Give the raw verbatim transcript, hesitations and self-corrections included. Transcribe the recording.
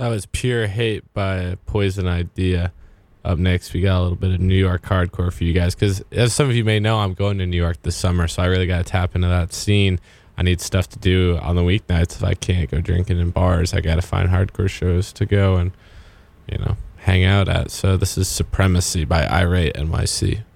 That was Pure Hate by Poison Idea. Up next, we got a little bit of New York hardcore for you guys. Because as some of you may know, I'm going to New York this summer, so I really got to tap into that scene. I need stuff to do on the weeknights. If I can't go drinking in bars, I got to find hardcore shows to go and, you know, hang out at. So this is Supremacy by Irate N Y C.